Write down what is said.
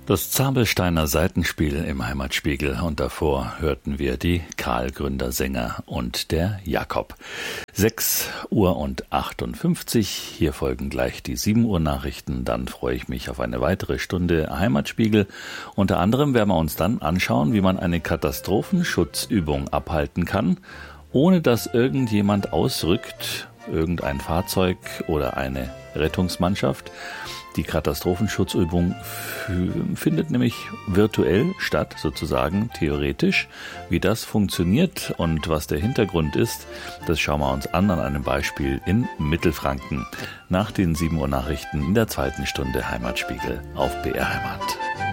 Das Zabelsteiner Seitenspiel im Heimatspiegel und davor hörten wir die Karl-Gründer Sänger und der Jakob. 6:58 Uhr, hier folgen gleich die 7 Uhr Nachrichten, dann freue ich mich auf eine weitere Stunde Heimatspiegel. Unter anderem werden wir uns dann anschauen, wie man eine Katastrophenschutzübung abhalten kann, ohne dass irgendjemand ausrückt, irgendein Fahrzeug oder eine Rettungsmannschaft. Die Katastrophenschutzübung findet nämlich virtuell statt, sozusagen theoretisch. Wie das funktioniert und was der Hintergrund ist, das schauen wir uns an einem Beispiel in Mittelfranken. Nach den 7 Uhr Nachrichten in der zweiten Stunde Heimatspiegel auf BR Heimat.